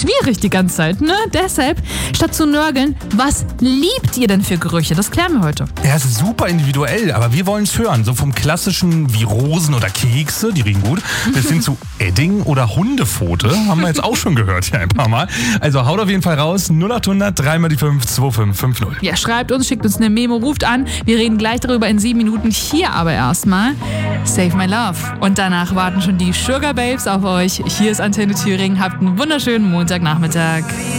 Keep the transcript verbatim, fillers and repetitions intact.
schwierig die ganze Zeit, ne? Deshalb, statt zu nörgeln, was liebt ihr denn für Gerüche? Das klären wir heute. Ja, es ist super individuell, aber wir wollen es hören. So vom klassischen wie Rosen oder Kekse, die riechen gut, bis hin zu Edding oder Hundepfote, haben wir jetzt auch schon gehört hier ein paar Mal. Also haut auf jeden Fall raus, null acht hundert, drei mal die fünf, zwei fünf fünf null. Ja, schreibt uns, schickt uns eine Memo, ruft an. Wir reden gleich darüber in sieben Minuten. Hier aber erstmal Save My Love. Und danach warten schon die Sugar Babes auf euch. Hier ist Antenne Thüringen. Habt einen wunderschönen Montagnachmittag.